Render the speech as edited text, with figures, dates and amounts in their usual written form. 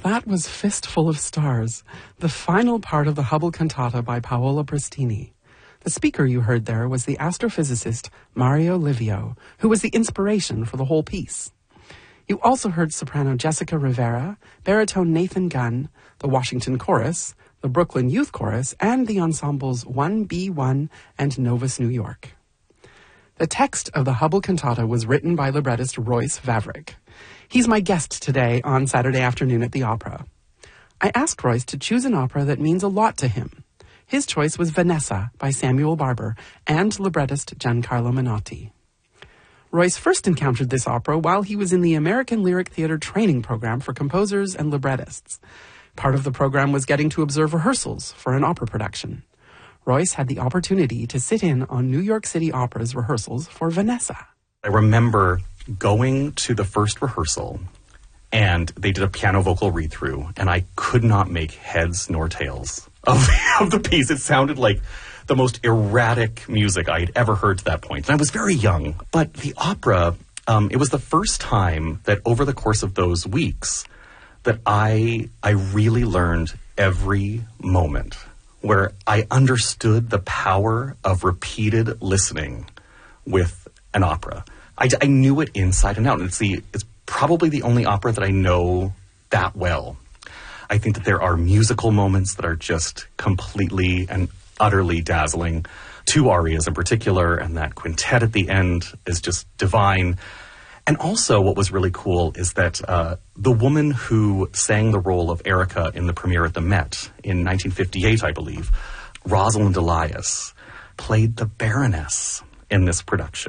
That was Fistful of Stars, the final part of the Hubble Cantata by Paolo Prestini. The speaker you heard there was the astrophysicist Mario Livio, who was the inspiration for the whole piece. You also heard soprano Jessica Rivera, baritone Nathan Gunn, the Washington Chorus, the Brooklyn Youth Chorus, and the ensembles 1B1 and Novus New York. The text of the Hubble Cantata was written by librettist Royce Vavrick. He's my guest today on Saturday afternoon at the Opera. I asked Royce to choose an opera that means a lot to him. His choice was Vanessa by Samuel Barber and librettist Giancarlo Menotti. Royce first encountered this opera while he was in the American Lyric Theater training program for composers and librettists. Part of the program was getting to observe rehearsals for an opera production. Royce had the opportunity to sit in on New York City Opera's rehearsals for Vanessa. I remember going to the first rehearsal, and they did a piano vocal read-through, and I could not make heads nor tails of the piece. It sounded like the most erratic music I had ever heard to that point. And I was very young, but the opera, it was the first time that over the course of those weeks that I really learned every moment, where I understood the power of repeated listening with an opera. I knew it inside and out, and it's probably the only opera that I know that well. I think that there are musical moments that are just completely and utterly dazzling. 2 arias in particular, and that quintet at the end is just divine. And also what was really cool is that the woman who sang the role of Erica in the premiere at the Met in 1958, I believe, Rosalind Elias, played the Baroness in this production.